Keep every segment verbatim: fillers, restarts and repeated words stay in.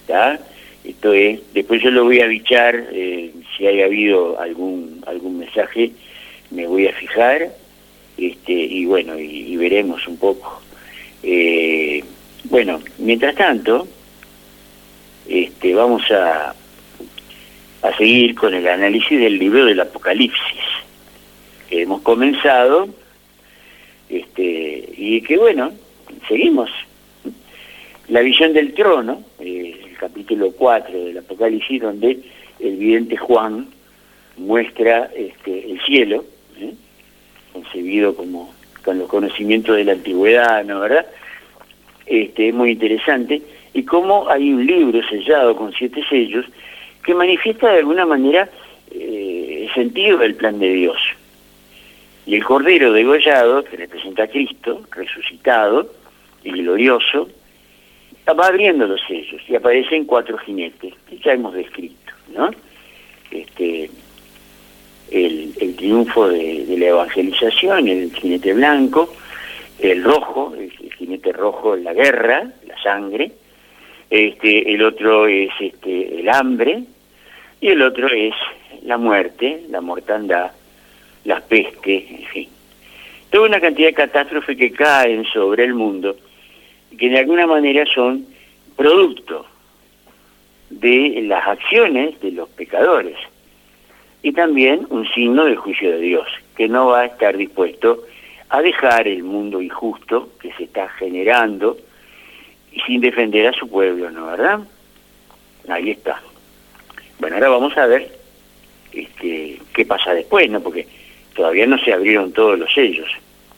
¿está? Esto es, después yo lo voy a bichar, eh, si haya habido algún algún mensaje, me voy a fijar, este y bueno, y, y veremos un poco. Eh, bueno, mientras tanto, este vamos a, a seguir con el análisis del libro del Apocalipsis, que hemos comenzado, este y que bueno, seguimos. La visión del trono, eh, el capítulo cuatro del Apocalipsis, donde el vidente Juan muestra este, el cielo, ¿eh? concebido como con los conocimientos de la antigüedad, ¿no verdad? Este, es muy interesante, y cómo hay un libro sellado con siete sellos que manifiesta de alguna manera eh, el sentido del plan de Dios. Y el Cordero degollado, que representa a Cristo, resucitado y glorioso, va abriendo los sellos y aparecen cuatro jinetes que ya hemos descrito, ¿no? Este, el, el triunfo de, de la evangelización, el jinete blanco, el rojo, el, el jinete rojo, la guerra, la sangre, este, el otro es este, el hambre, y el otro es la muerte, la mortandad, las pestes, en fin. Toda una cantidad de catástrofes que caen sobre el mundo, que de alguna manera son producto de las acciones de los pecadores y también un signo del juicio de Dios, que no va a estar dispuesto a dejar el mundo injusto que se está generando y sin defender a su pueblo, ¿no verdad? Ahí está. Bueno, ahora vamos a ver este, qué pasa después, ¿no? Porque todavía no se abrieron todos los sellos.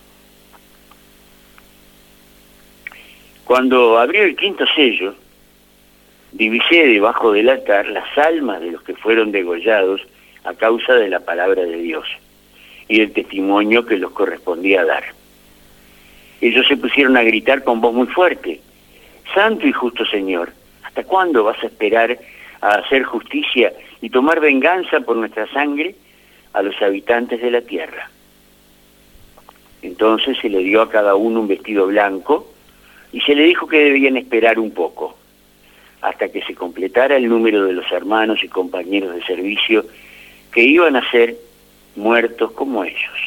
Cuando abrió el quinto sello, divisé debajo del altar las almas de los que fueron degollados a causa de la palabra de Dios y del testimonio que los correspondía dar. Ellos se pusieron a gritar con voz muy fuerte: Santo y justo Señor, ¿hasta cuándo vas a esperar a hacer justicia y tomar venganza por nuestra sangre a los habitantes de la tierra? Entonces se le dio a cada uno un vestido blanco, y se le dijo que debían esperar un poco, hasta que se completara el número de los hermanos y compañeros de servicio que iban a ser muertos como ellos.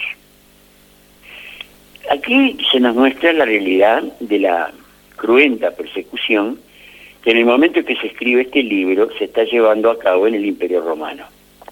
Aquí se nos muestra la realidad de la cruenta persecución que en el momento que se escribe este libro se está llevando a cabo en el Imperio Romano,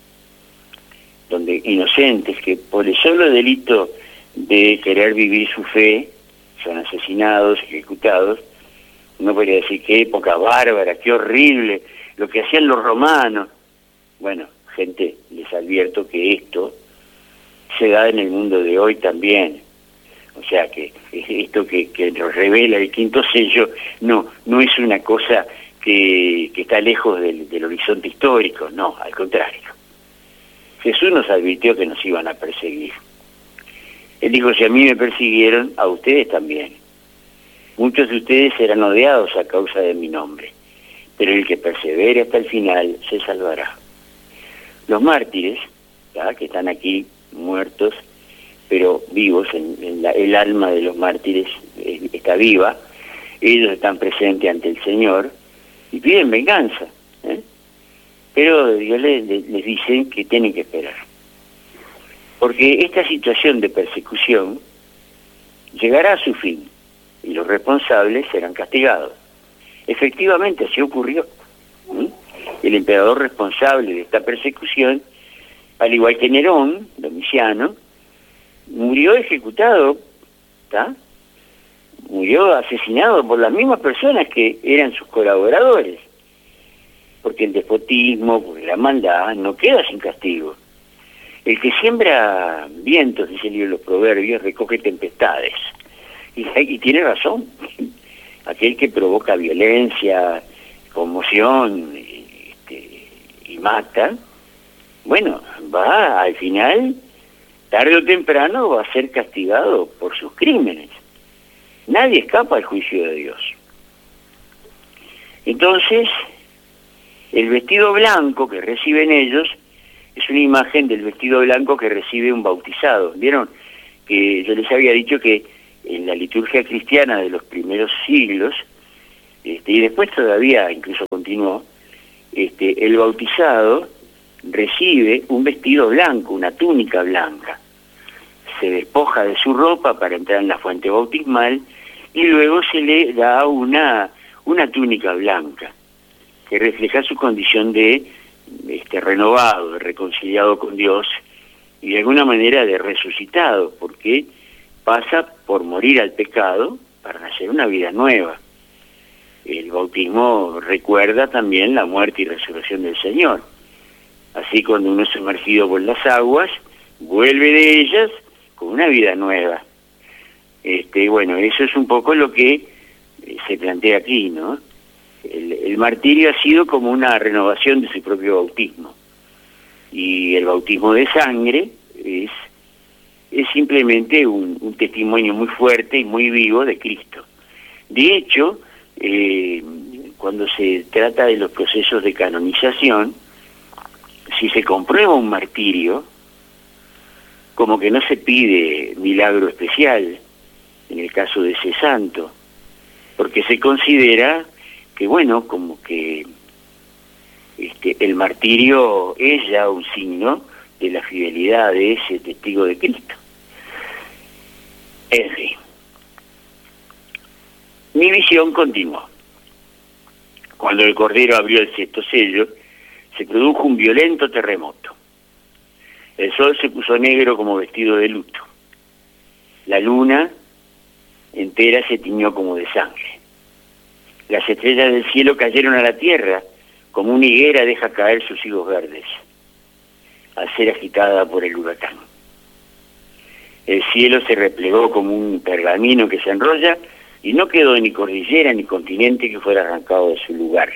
donde inocentes que por el solo delito de querer vivir su fe son asesinados, ejecutados. Uno podría decir qué época bárbara, qué horrible lo que hacían los romanos. Bueno, gente, les advierto que esto se da en el mundo de hoy también. O sea que esto que, que nos revela el quinto sello no no es una cosa que, que está lejos del, del horizonte histórico, no, al contrario. Jesús nos advirtió que nos iban a perseguir. Él dijo: si a mí me persiguieron, a ustedes también. Muchos de ustedes serán odiados a causa de mi nombre, pero el que persevere hasta el final se salvará. Los mártires, ¿ya?, que están aquí muertos, pero vivos, en, en la, el alma de los mártires eh, está viva, ellos están presentes ante el Señor y piden venganza, ¿eh? Pero Dios les, les dice que tienen que esperar. Porque esta situación de persecución llegará a su fin y los responsables serán castigados. Efectivamente, así ocurrió. ¿Mm? El emperador responsable de esta persecución, al igual que Nerón, Domiciano, murió ejecutado, ¿tá? Murió asesinado por las mismas personas que eran sus colaboradores. Porque el despotismo, porque la maldad, no queda sin castigo. El que siembra vientos, dice el libro de los Proverbios, recoge tempestades. Y, y tiene razón. Aquel que provoca violencia, conmoción este, y mata, bueno, va al final, tarde o temprano, va a ser castigado por sus crímenes. Nadie escapa al juicio de Dios. Entonces, el vestido blanco que reciben ellos es una imagen del vestido blanco que recibe un bautizado. ¿Vieron? Que yo les había dicho que en la liturgia cristiana de los primeros siglos Este, y después todavía, incluso continuó, este, el bautizado recibe un vestido blanco, una túnica blanca. Se despoja de su ropa para entrar en la fuente bautismal y luego se le da una, una túnica blanca que refleja su condición de este, renovado, de reconciliado con Dios y de alguna manera de resucitado, porque pasa por morir al pecado para nacer una vida nueva. El bautismo recuerda también la muerte y resurrección del Señor. Así, cuando uno es sumergido por las aguas, vuelve de ellas con una vida nueva. Este, bueno, eso es un poco lo que se plantea aquí, ¿no? El, el martirio ha sido como una renovación de su propio bautismo. Y el bautismo de sangre es, es simplemente un, un testimonio muy fuerte y muy vivo de Cristo. De hecho, eh, cuando se trata de los procesos de canonización, si se comprueba un martirio, como que no se pide milagro especial en el caso de ese santo, porque se considera que, bueno, como que este, el martirio es ya un signo de la fidelidad de ese testigo de Cristo. En fin, mi visión continuó. Cuando el Cordero abrió el sexto sello, se produjo un violento terremoto. El sol se puso negro como vestido de luto. La luna entera se tiñó como de sangre. Las estrellas del cielo cayeron a la tierra como una higuera deja caer sus higos verdes al ser agitada por el huracán. El cielo se replegó como un pergamino que se enrolla y no quedó ni cordillera ni continente que fuera arrancado de su lugar.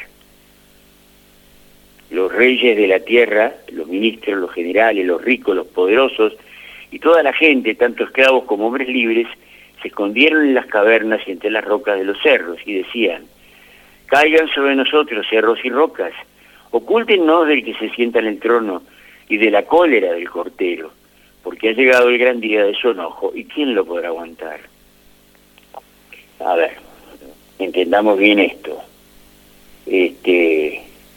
Los reyes de la tierra, los ministros, los generales, los ricos, los poderosos y toda la gente, tanto esclavos como hombres libres, se escondieron en las cavernas y entre las rocas de los cerros y decían: caigan sobre nosotros cerros y rocas, ocúltennos del que se sienta en el trono y de la cólera del Cordero, porque ha llegado el gran día de su enojo, ¿y quién lo podrá aguantar? A ver, entendamos bien esto. Este,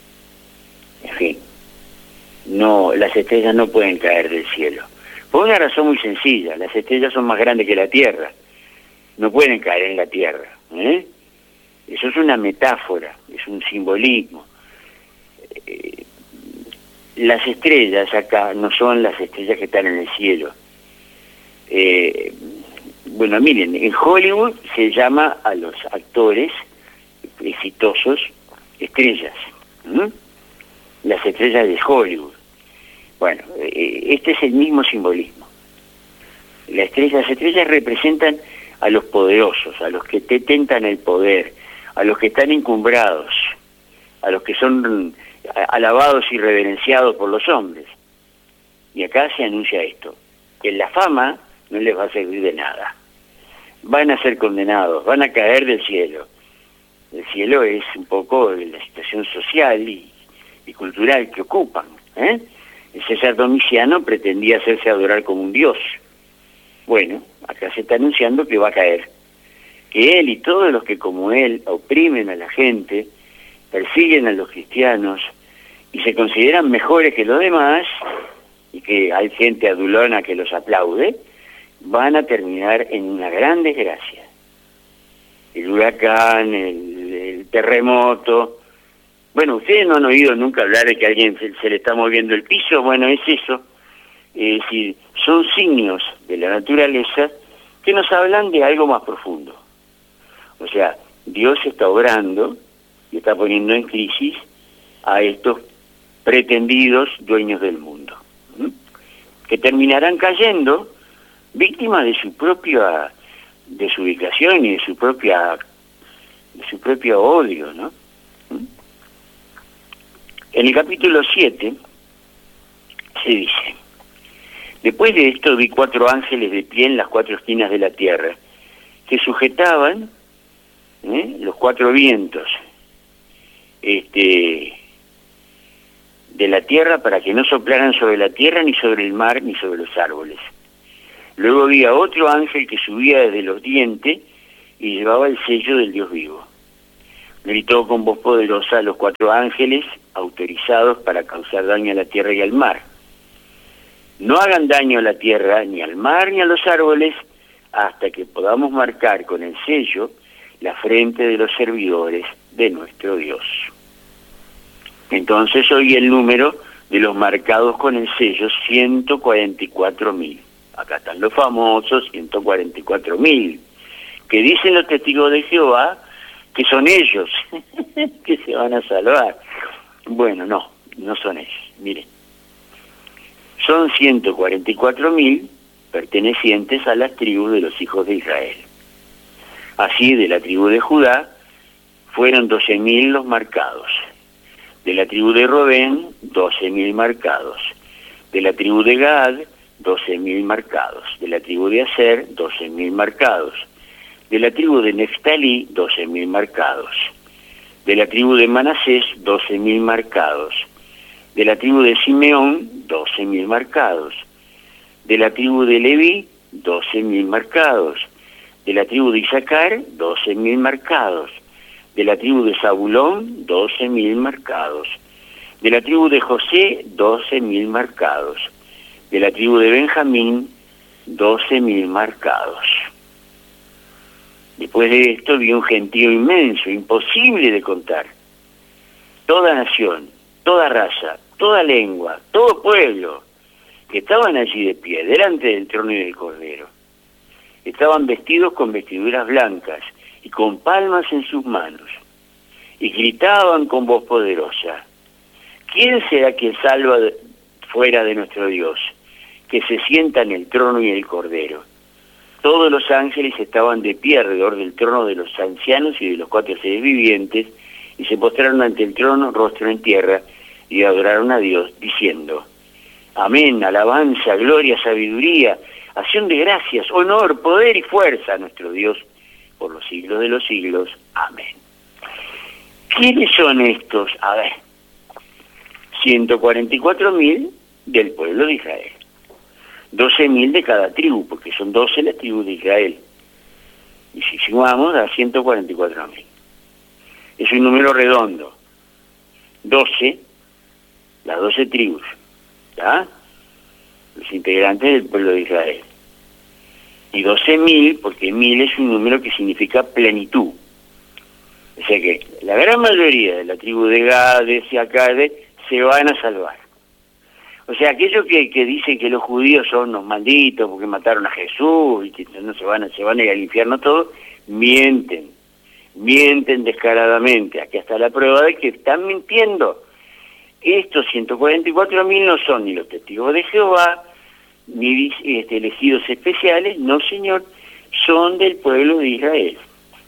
en fin, no, las estrellas no pueden caer del cielo. Por una razón muy sencilla: las estrellas son más grandes que la Tierra, no pueden caer en la Tierra, ¿eh? Eso es una metáfora, es un simbolismo. Eh, las estrellas acá no son las estrellas que están en el cielo. Eh, bueno, miren, en Hollywood se llama a los actores exitosos estrellas, ¿Mm? las estrellas de Hollywood. Bueno, eh, este es el mismo simbolismo. La estrella, las estrellas representan a los poderosos, a los que detentan el poder, a los que están encumbrados, a los que son alabados y reverenciados por los hombres. Y acá se anuncia esto, que la fama no les va a servir de nada. Van a ser condenados, van a caer del cielo. El cielo es un poco la situación social y, y cultural que ocupan, ¿eh? El César Domiciano pretendía hacerse adorar como un dios. Bueno, acá se está anunciando que va a caer. Que él y todos los que como él oprimen a la gente, persiguen a los cristianos y se consideran mejores que los demás, y que hay gente adulona que los aplaude, van a terminar en una gran desgracia. El huracán, el, el terremoto. Bueno, ustedes no han oído nunca hablar de que a alguien se, se le está moviendo el piso. Bueno, es eso. Es decir, son signos de la naturaleza que nos hablan de algo más profundo. O sea, Dios está obrando y está poniendo en crisis a estos pretendidos dueños del mundo, ¿sí? Que terminarán cayendo víctimas de su propia desubicación y de su propia de su propio odio, ¿no? ¿Sí? En el capítulo siete se dice: después de esto vi cuatro ángeles de pie en las cuatro esquinas de la tierra, que sujetaban ¿eh? los cuatro vientos este, de la tierra, para que no soplaran sobre la tierra, ni sobre el mar, ni sobre los árboles. Luego había otro ángel que subía desde los dientes y llevaba el sello del Dios vivo. gritó con voz poderosa a los cuatro ángeles autorizados para causar daño a la tierra y al mar: no hagan daño a la tierra, ni al mar, ni a los árboles, hasta que podamos marcar con el sello la frente de los servidores de nuestro Dios. Entonces oí el número de los marcados con el sello, ciento cuarenta y cuatro mil. Acá están los famosos ciento cuarenta y cuatro mil, que dicen los testigos de Jehová que son ellos, que se van a salvar. Bueno, no, no son ellos. Miren, son ciento cuarenta y cuatro mil pertenecientes a las tribus de los hijos de Israel. Así, de la tribu de Judá fueron doce mil los marcados. De la tribu de Robén, doce mil marcados. De la tribu de Gad, doce mil marcados. De la tribu de Aser, doce mil marcados. De la tribu de Neftalí, doce mil marcados. De la tribu de Manasés, doce mil marcados. De la tribu de Simeón, doce mil marcados. De la tribu de Leví, doce mil marcados. De la tribu de Isaacar, doce mil marcados. De la tribu de Zabulón, doce mil marcados. De la tribu de José, doce mil marcados. De la tribu de Benjamín, doce mil marcados. Después de esto vi un gentío inmenso, imposible de contar. Toda nación, toda raza, toda lengua, todo pueblo, que estaban allí de pie, delante del trono y del Cordero. Estaban vestidos con vestiduras blancas y con palmas en sus manos, y gritaban con voz poderosa: ¿quién será que salva fuera de nuestro Dios, que se sienta en el trono y el Cordero? Todos los ángeles estaban de pie alrededor del trono de los ancianos y de los cuatro seres vivientes, y se postraron ante el trono, rostro en tierra, y adoraron a Dios, diciendo: amén, alabanza, gloria, sabiduría, acción de gracias, honor, poder y fuerza a nuestro Dios por los siglos de los siglos. Amén. ¿Quiénes son estos? A ver, ciento cuarenta y cuatro mil del pueblo de Israel. doce mil de cada tribu, porque son doce las tribus de Israel. Y si sumamos, a ciento cuarenta y cuatro mil. Es un número redondo. doce, las doce tribus, ¿ya? Los integrantes del pueblo de Israel. Y doce mil, porque mil es un número que significa plenitud. O sea que la gran mayoría de la tribu de Gad, de Siacade, se van a salvar. O sea, aquellos que, que dicen que los judíos son los malditos porque mataron a Jesús y que no se van a, se van a ir al infierno todos, mienten, mienten descaradamente. Aquí está la prueba de que están mintiendo. Estos ciento cuarenta y cuatro mil no son ni los testigos de Jehová, ni este, elegidos especiales, no señor, son del pueblo de Israel.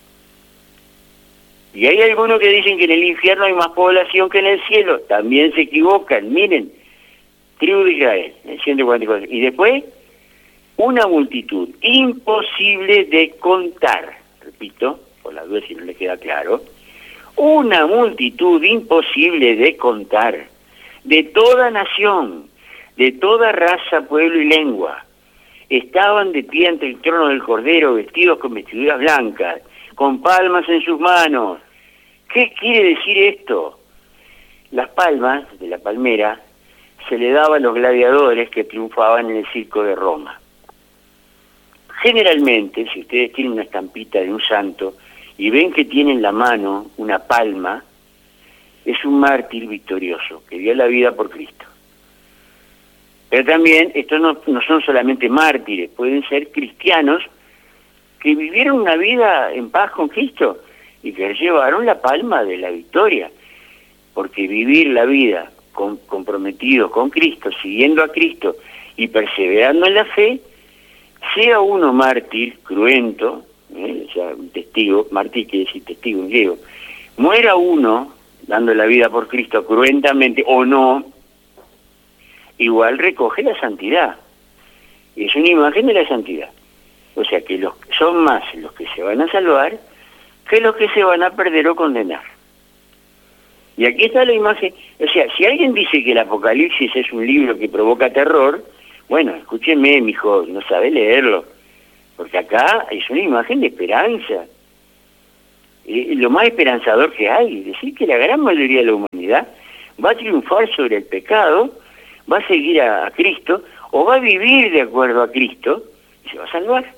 Y hay algunos que dicen que en el infierno hay más población que en el cielo, también se equivocan, miren. Tribu de Israel, en ciento cuarenta y cuatro. Y después, una multitud imposible de contar. Repito, por las dudas si no les queda claro. Una multitud imposible de contar. De toda nación, de toda raza, pueblo y lengua. Estaban de pie ante el trono del Cordero, vestidos con vestiduras blancas, con palmas en sus manos. ¿Qué quiere decir esto? Las palmas de la palmera se le daba a los gladiadores que triunfaban en el circo de Roma. Generalmente, si ustedes tienen una estampita de un santo y ven que tiene en la mano una palma, es un mártir victorioso que dio la vida por Cristo. Pero también, estos no, no son solamente mártires, pueden ser cristianos que vivieron una vida en paz con Cristo y que llevaron la palma de la victoria, porque vivir la vida con, comprometido con Cristo, siguiendo a Cristo y perseverando en la fe, sea uno mártir, cruento, ¿eh? O sea, un testigo, mártir quiere decir testigo en griego, muera uno dando la vida por Cristo cruentamente o no, igual recoge la santidad. Es una imagen de la santidad. O sea que los, son más los que se van a salvar que los que se van a perder o condenar. Y aquí está la imagen. O sea, si alguien dice que el Apocalipsis es un libro que provoca terror, bueno, escúcheme, mijo, no sabe leerlo. Porque acá es una imagen de esperanza. eh, lo más esperanzador que hay, decir que la gran mayoría de la humanidad va a triunfar sobre el pecado, va a seguir a, a Cristo, o va a vivir de acuerdo a Cristo, y se va a salvar.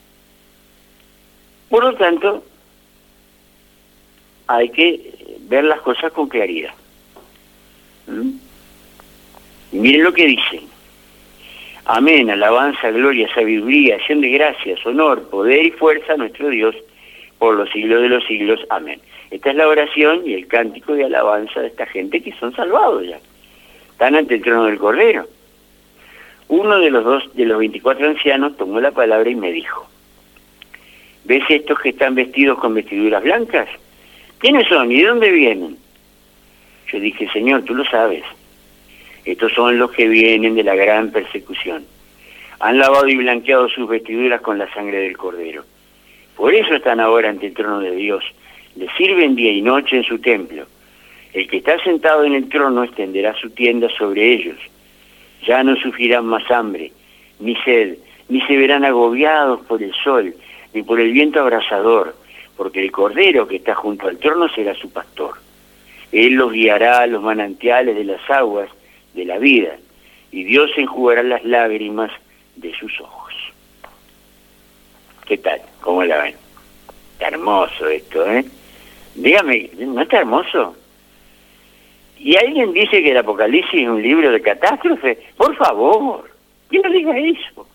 Por lo tanto, hay que ver las cosas con claridad. ¿Mm? Y miren lo que dicen. Amén, alabanza, gloria, sabiduría, acción de gracias, honor, poder y fuerza a nuestro Dios por los siglos de los siglos. Amén. Esta es la oración y el cántico de alabanza de esta gente que son salvados ya. Están ante el trono del Cordero. Uno de los dos, de los veinticuatro ancianos tomó la palabra y me dijo: ¿ves estos que están vestidos con vestiduras blancas? ¿Quiénes son y de dónde vienen? Yo dije: Señor, tú lo sabes. Estos son los que vienen de la gran persecución. Han lavado y blanqueado sus vestiduras con la sangre del Cordero. Por eso están ahora ante el trono de Dios. Le sirven día y noche en su templo. El que está sentado en el trono extenderá su tienda sobre ellos. Ya no sufrirán más hambre, ni sed, ni se verán agobiados por el sol, ni por el viento abrasador, porque el Cordero que está junto al trono será su pastor. Él los guiará a los manantiales de las aguas de la vida, y Dios enjugará las lágrimas de sus ojos. ¿Qué tal? ¿Cómo la ven? Está hermoso esto, ¿eh? Dígame, ¿no está hermoso? ¿Y alguien dice que el Apocalipsis es un libro de catástrofe? Por favor, ¿quién no diga eso?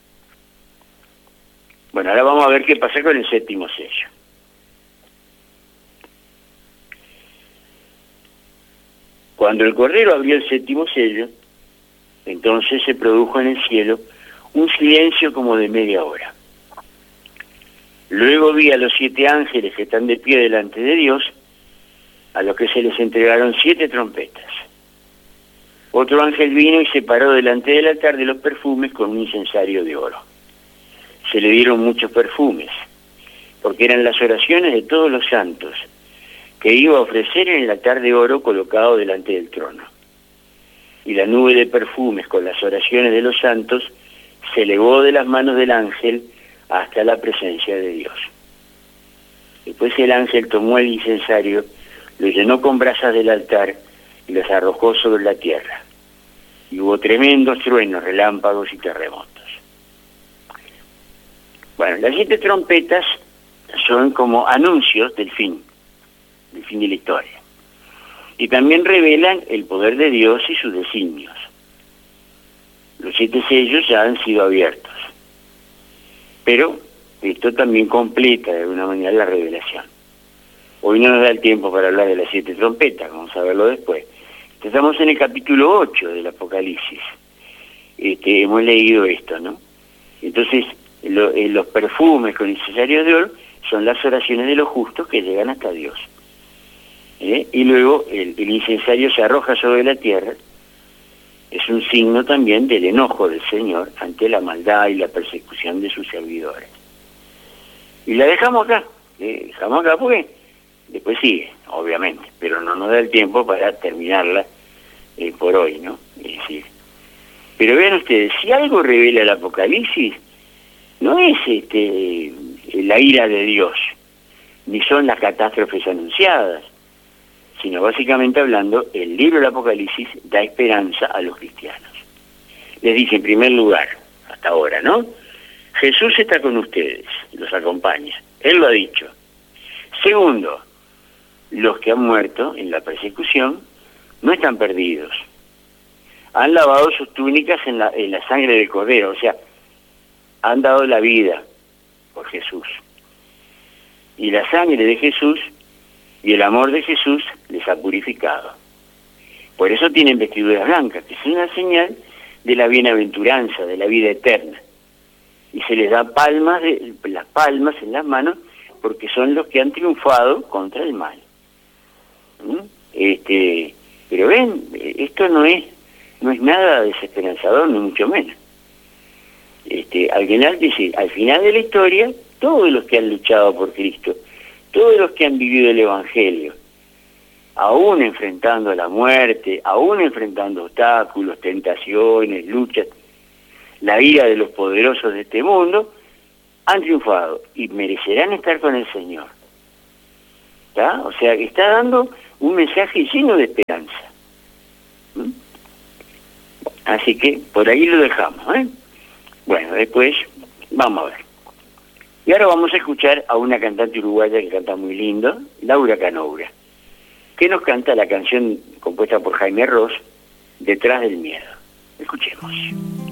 Bueno, ahora vamos a ver qué pasa con el séptimo sello. Cuando el Cordero abrió el séptimo sello, entonces se produjo en el cielo un silencio como de media hora. Luego vi a los siete ángeles que están de pie delante de Dios, a los que se les entregaron siete trompetas. Otro ángel vino y se paró delante del altar de los perfumes con un incensario de oro. Se le dieron muchos perfumes, porque eran las oraciones de todos los santos, que iba a ofrecer en el altar de oro colocado delante del trono. Y la nube de perfumes con las oraciones de los santos se elevó de las manos del ángel hasta la presencia de Dios. Después el ángel tomó el incensario, lo llenó con brasas del altar y los arrojó sobre la tierra. Y hubo tremendos truenos, relámpagos y terremotos. Bueno, las siete trompetas son como anuncios del fin. el fin de la historia. Y también revelan el poder de Dios y sus designios. Los siete sellos ya han sido abiertos. Pero esto también completa de alguna manera la revelación. Hoy no nos da el tiempo para hablar de las siete trompetas, vamos a verlo después. Estamos en el capítulo ocho del Apocalipsis. Este, hemos leído esto, ¿no? Entonces, lo, eh, los perfumes con incensarios de oro son las oraciones de los justos que llegan hasta Dios. ¿Eh? Y luego el, el incensario se arroja sobre la tierra. Es un signo también del enojo del Señor ante la maldad y la persecución de sus servidores. Y la dejamos acá, eh, dejamos acá porque después sigue, obviamente, pero no nos da el tiempo para terminarla eh, por hoy, ¿no? Es decir, pero vean ustedes, si algo revela el Apocalipsis, no es este la ira de Dios, ni son las catástrofes anunciadas, sino básicamente hablando, el libro del Apocalipsis da esperanza a los cristianos. Les dice, en primer lugar, hasta ahora, ¿no? Jesús está con ustedes, los acompaña. Él lo ha dicho. Segundo, los que han muerto en la persecución no están perdidos. Han lavado sus túnicas en la, en la sangre del Cordero, o sea, han dado la vida por Jesús. Y la sangre de Jesús y el amor de Jesús les ha purificado. Por eso tienen vestiduras blancas, que es una señal de la bienaventuranza, de la vida eterna. Y se les da palmas, de, las palmas en las manos, porque son los que han triunfado contra el mal. ¿Mm? Este, pero ven, esto no es, no es nada desesperanzador, ni mucho menos. Este, al final dice, al final de la historia, todos los que han luchado por Cristo, todos los que han vivido el Evangelio, aún enfrentando la muerte, aún enfrentando obstáculos, tentaciones, luchas, la ira de los poderosos de este mundo, han triunfado y merecerán estar con el Señor. ¿Está? O sea, que está dando un mensaje lleno de esperanza. ¿Mm? Así que por ahí lo dejamos, ¿eh? Bueno, después vamos a ver. Y ahora vamos a escuchar a una cantante uruguaya que canta muy lindo, Laura Canoura, que nos canta la canción compuesta por Jaime Ross, Detrás del miedo. Escuchemos.